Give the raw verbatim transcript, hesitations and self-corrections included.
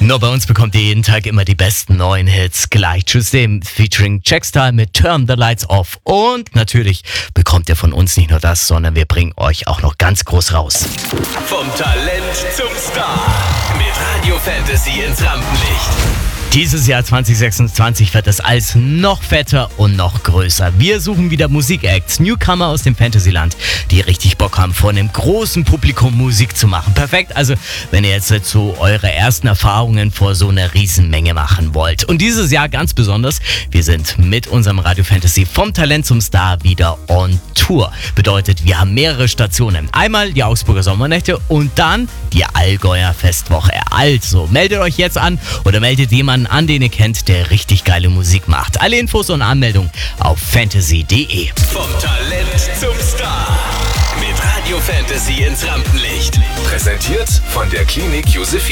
Nur bei uns bekommt ihr jeden Tag immer die besten neuen Hits. Gleich Tuesday featuring Checkstyle mit Turn the Lights Off. Und natürlich bekommt ihr von uns nicht nur das, sondern wir bringen euch auch noch ganz groß raus. Vom Talent zum Star. Mit Radio Fantasy ins Rampenlicht. Dieses Jahr zwanzig sechsundzwanzig wird das alles noch fetter und noch größer. Wir suchen wieder Musikacts, Newcomer aus dem Fantasyland, die richtig Bock haben, vor einem großen Publikum Musik zu machen. Perfekt, also wenn ihr jetzt so eure ersten Erfahrungen vor so einer Riesenmenge machen wollt. Und dieses Jahr ganz besonders, wir sind mit unserem Radio Fantasy vom Talent zum Star wieder on Tour. Bedeutet, wir haben mehrere Stationen. Einmal die Augsburger Sommernächte und dann die Allgäuer Festwoche. Also meldet euch jetzt an oder meldet jemanden an, den ihr kennt, der richtig geile Musik macht. Alle Infos und Anmeldungen auf fantasy punkt de. Vom Talent zum Star. Mit Radio Fantasy ins Rampenlicht. Präsentiert von der Klinik Josephine.